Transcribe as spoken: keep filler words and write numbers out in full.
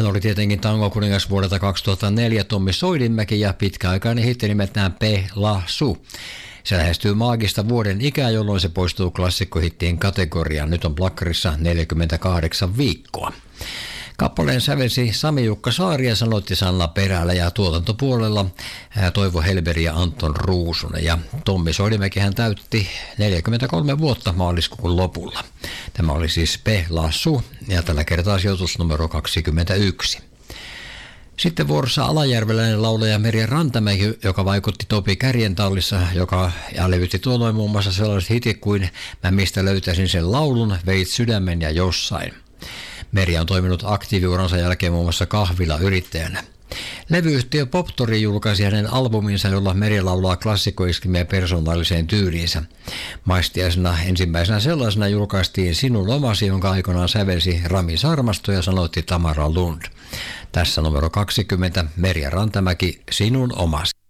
Hän oli tietenkin tangokuningas vuodelta kaksituhattaneljä Tommi Soidinmäki ja pitkäaikainen hitti nimeltään Pe-la Su. Se lähestyy maagista vuoden ikää, jolloin se poistuu klassikkohittien kategoriaan. Nyt on plakkarissa neljäkymmentäkahdeksan viikkoa. Kappaleen sävelsi Sami-Jukka Saari ja sanoitti Sanna Perälä ja tuotantopuolella Toivo Helberi ja Anton Ruusunen. Ja Tommi Soidinmäki hän täytti neljäkymmentäkolme vuotta maaliskuun lopulla. Tämä oli siis Pe-la Su ja tällä kertaa sijoitus numero kaksikymmentäyksi. Sitten vuorossa alajärveläinen laulaja Merja Rantamäki, joka vaikutti Topi Kärjentallissa, joka ja levytti tuolloin muun muassa sellaiset hitit kuin Mä mistä löytäisin sen laulun, Veit sydämen ja jossain. Merja on toiminut aktiiviuransa jälkeen muun muassa kahvilayrittäjänä. Levyyhtiö Poptori julkaisi hänen albuminsa, jolla Merja laulaa klassikkoiskimiä persoonalliseen tyyliinsä. Maistiaisena ensimmäisenä sellaisena julkaistiin Sinun omasi, jonka aikanaan sävelsi Rami Sarmasto ja sanoitti Tamara Lund. Tässä numero kaksikymmentä, Merja Rantamäki, Sinun omasi.